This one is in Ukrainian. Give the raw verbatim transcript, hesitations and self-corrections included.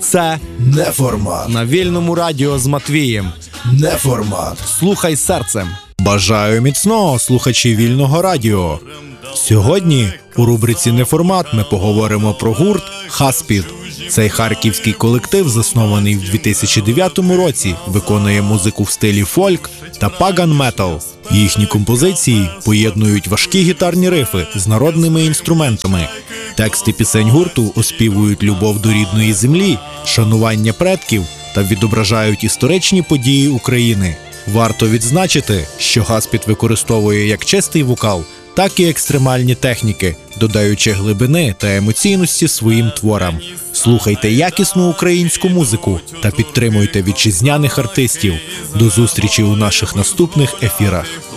Це Неформат. на вільному радіо з Матвієм. Неформат. Слухай серцем. Бажаю міцного, слухачі вільного радіо. Сьогодні у рубриці «Неформат» ми поговоримо про гурт «Хаспід». Цей харківський колектив, заснований в дві тисячі дев'ятому році, виконує музику в стилі фольк та паган-метал. Їхні композиції поєднують важкі гітарні рифи з народними інструментами. Тексти пісень гурту оспівують любов до рідної землі, шанування предків та відображають історичні події України. Варто відзначити, що Хаспід використовує як чистий вокал, так і екстремальні техніки, додаючи глибини та емоційності своїм творам. Слухайте якісну українську музику та підтримуйте вітчизняних артистів. До зустрічі у наших наступних ефірах.